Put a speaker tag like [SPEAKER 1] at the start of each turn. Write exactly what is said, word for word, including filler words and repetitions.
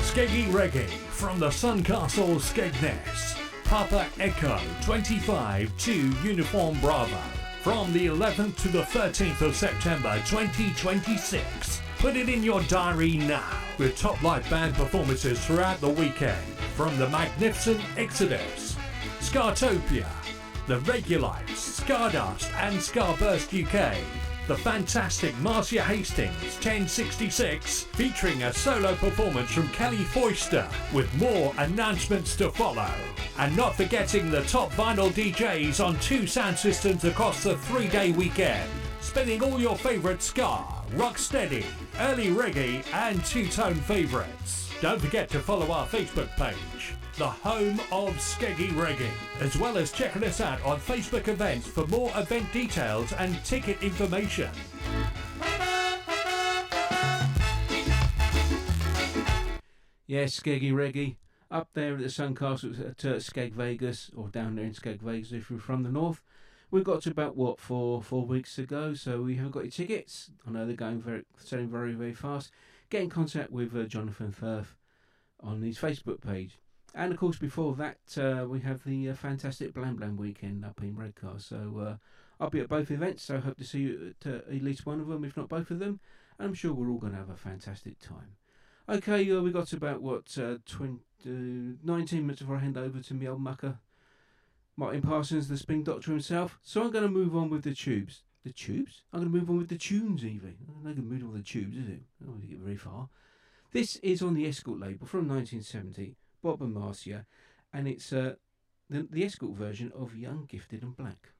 [SPEAKER 1] Skeggy Reggae from the Suncastle Skegness. Papa Echo twenty-five to Uniform Bravo from the eleventh to the thirteenth of September twenty twenty-six. Put it in your diary now with top live band performances throughout the weekend from the magnificent Exodus, Scartopia, the Regulites, Skardust and Scarburst U K. The fantastic Marcia Hastings ten sixty-six featuring a solo performance from Kelly Foister with more announcements to follow. And not forgetting the top vinyl D Js on two sound systems across the three-day weekend, spinning all your favourite ska, rocksteady, early reggae and two-tone favourites. Don't forget to follow our Facebook page, the home of Skeggy Reggae, as well as checking us out on Facebook events for more event details and ticket information.
[SPEAKER 2] Yes, Skeggy Reggae, up there at the Suncastle at uh, Skeg Vegas, or down there in Skeg Vegas if you're from the north. We got to about, what, four four weeks ago, so we haven't got your tickets. I know they're going very, selling very, very fast. Get in contact with uh, Jonathan Firth on his Facebook page. And of course, before that, uh, we have the uh, fantastic Blam Blam weekend up in Redcar. So uh, I'll be at both events, so I hope to see you at uh, at least one of them, if not both of them. And I'm sure we're all going to have a fantastic time. Okay, uh, we got about, what, uh, twenty, uh, nineteen minutes before I hand over to me old mucker, Martin Parsons, the Spin Doctor himself. So I'm going to move on with the tubes. The tubes? I'm going to move on with the tunes, even. I'm not going to move on with the tubes, is it? I don't want to get very far. This is on the Escort label from nineteen seventy. Bob and Marcia, and it's uh, the, the Escort version of Young, Gifted and Black.